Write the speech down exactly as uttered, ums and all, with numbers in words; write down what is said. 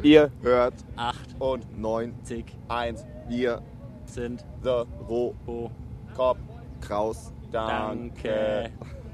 Ihr hört acht und neunzig eins. Wir sind The Ho. Rohkopf Kraus. Danke. Danke.